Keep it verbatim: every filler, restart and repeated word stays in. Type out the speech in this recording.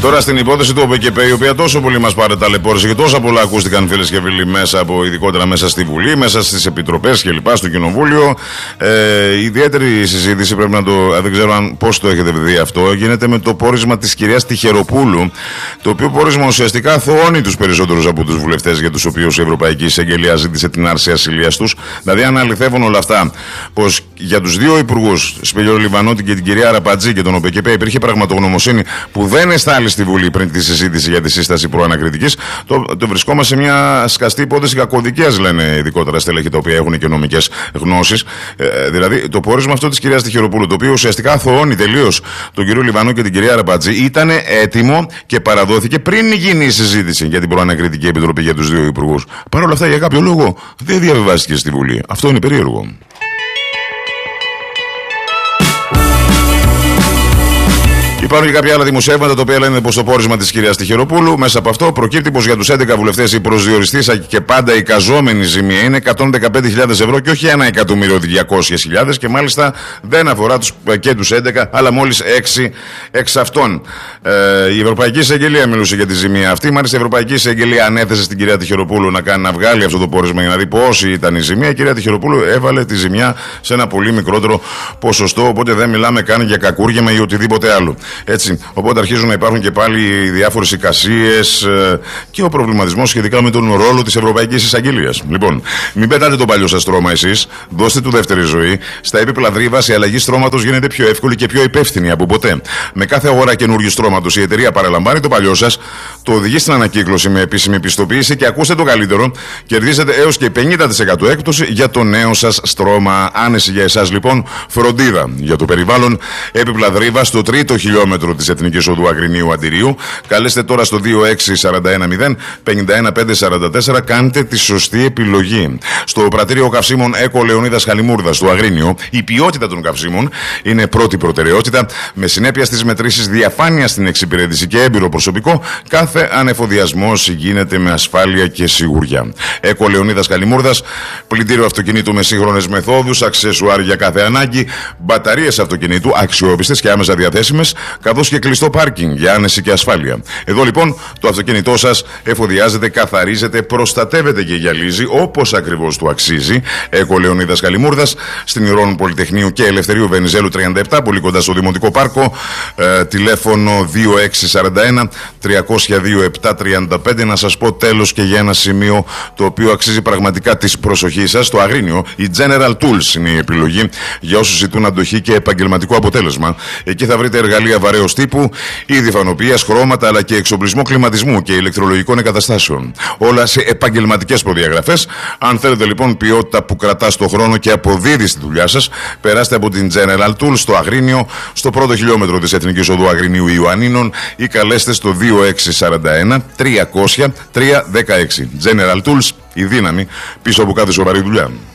Τώρα στην υπόθεση του ΟΠΕΚΕΠΕ, η οποία τόσο πολύ μας πάρε ταλαιπώρησε και τόσα πολλά ακούστηκαν, φίλες και φίλοι, μέσα από, ειδικότερα μέσα στη Βουλή, μέσα στις επιτροπές και λοιπά, στο Κοινοβούλιο. Ε, ιδιαίτερη συζήτηση, πρέπει να το. Δεν ξέρω αν πώς το έχετε δει αυτό, γίνεται με το πόρισμα της κυρίας Τυχεροπούλου. Το οποίο πόρισμα ουσιαστικά αθωώνει τους περισσότερους από τους βουλευτές για τους οποίους η Ευρωπαϊκή Εισαγγελία ζήτησε την άρση ασυλίας τους. Δηλαδή, αν αληθεύουν όλα αυτά, πως για τους δύο υπουργούς, Σπύρο Λιβανότη και την κυρία Αραπατζή και τον ΟΠΕΚΕΠΕ, υπήρχε πραγματογνωμοσύνη που δεν εστάλει στη Βουλή πριν τη συζήτηση για τη σύσταση προανακριτικής, το, το βρισκόμαστε σε μια σκαστή υπόθεση κακοδικίας, λένε ειδικότερα στελέχη τα οποία έχουν και νομικές γνώσεις. Ε, δηλαδή, το πόρισμα αυτό της κυρίας Τυχεροπούλου, το οποίο ουσιαστικά αθωώνει τελείως τον κύριο Λιβανό και την κυρία Αραπατζή, ήταν έτοιμο και παραδόθηκε πριν γίνει η συζήτηση για την προανακριτική επιτροπή για τους δύο υπουργούς. Παρ' όλα αυτά, για κάποιο λόγο δεν διαβιβάστηκε στη Βουλή. Αυτό είναι περίεργο. Υπάρχουν και κάποια άλλα δημοσιεύματα τα οποία λένε πως το πόρισμα της κυρίας Τυχεροπούλου, μέσα από αυτό προκύπτει πως για τους έντεκα βουλευτές η προσδιοριστήσα και πάντα εικαζόμενη ζημία είναι εκατόν δεκαπέντε χιλιάδες ευρώ και όχι ένα εκατομμύριο διακόσιες χιλιάδες, και μάλιστα δεν αφορά τους, και τους έντεκα, αλλά μόλις έξι εξ αυτών. Ε, η Ευρωπαϊκή Εισαγγελία μιλούσε για τη ζημία αυτή. Μάλιστα η Ευρωπαϊκή Εισαγγελία ανέθεσε στην κυρία Τυχεροπούλου να κάνει να βγάλει αυτό το πόρισμα για να δει πόση ήταν η ζημία. Η κυρία Τυχεροπούλου έβαλε τη ζημιά σε ένα πολύ μικρότερο ποσοστό, οπότε δεν μιλάμε καν για κακούργημα ή οτιδήποτε άλλο. Έτσι, οπότε αρχίζουν να υπάρχουν και πάλι διάφορες εικασίες ε, και ο προβληματισμός σχετικά με τον ρόλο της Ευρωπαϊκής Εισαγγελίας. Λοιπόν, μην πετάτε το παλιό σας στρώμα εσείς, δώστε του δεύτερη ζωή. Στα επίπεδα δρύβας η αλλαγή στρώματος γίνεται πιο εύκολη και πιο υπεύθυνη από ποτέ. Με κάθε αγορά καινούργιου στρώματος η εταιρεία παραλαμβάνει το παλιό σας, το οδηγεί στην ανακύκλωση με επίσημη πιστοποίηση και ακούστε το καλύτερο, κερδίζετε έως και πενήντα τοις εκατό έκπτωση για το νέο σας στρώμα. Άνεση για εσάς λοιπόν, φροντίδα για το περιβάλλον, έπιπλα δρύβα στο τρίτο χιλιόμετρο της Εθνικής Οδού Αγρινίου Αντιρίου. Καλέστε τώρα στο δύο έξι τέσσερα ένα μηδέν πέντε ένα πέντε τέσσερα τέσσερα. Κάντε τη σωστή επιλογή. Στο πρατήριο καυσίμων Έκο Λεωνίδας Χαλιμούρδας στο Αγρίνιο, η ποιότητα των καυσίμων είναι πρώτη προτεραιότητα, με συνέπεια στις μετρήσεις, διαφάνεια στην εξυπηρέτηση και έμπειρο προσωπικό. Κάθε ανεφοδιασμός γίνεται με ασφάλεια και σιγουριά. Έκο Λεωνίδας Χαλιμούρδας, πλυντήριο αυτοκινήτου με σύγχρονες μεθόδους, αξεσουάρ για κάθε ανάγκη, μπαταρίες αυτοκινήτου αξιόπιστες και άμεσα διαθέσιμες, καθώς και κλειστό πάρκινγκ για άνεση και ασφάλεια. Εδώ λοιπόν το αυτοκίνητό σας εφοδιάζεται, καθαρίζεται, προστατεύεται και γυαλίζει όπως ακριβώς του αξίζει. Έκο Λεωνίδας Χαλιμούρδας, στην Ηρώνου Πολυτεχνείου και Ελευθερίου Βενιζέλου τριάντα επτά, πολύ κοντά στο Δημοτικό Πάρκο. Ε, τηλέφωνο δύο έξι τέσσερα ένα τρία μηδέν δύο επτά τρία πέντε. Να σας πω τέλος και για ένα σημείο το οποίο αξίζει πραγματικά της προσοχής σας. Στο Αγρίνιο η General Tools είναι η επιλογή για όσους ζητούν αντοχή και επαγγελματικό αποτέλεσμα. Εκεί θα βρείτε εργαλεία βαρέως τύπου, είδη φανοποιίας, χρώματα αλλά και εξοπλισμό κλιματισμού και ηλεκτρολογικών εγκαταστάσεων. Όλα σε επαγγελματικές προδιαγραφές. Αν θέλετε λοιπόν ποιότητα που κρατά στο χρόνο και αποδίδει στη δουλειά σας, περάστε από την General Tools στο Αγρίνιο, στο πρώτο χιλιόμετρο της Εθνικής Οδού Αγρινίου Ιωαννίνων, ή καλέστε στο δύο έξι τέσσερα ένα τρία μηδέν τρία ένα έξι. General Tools, η δύναμη πίσω από κάθε σοβαρή δουλειά.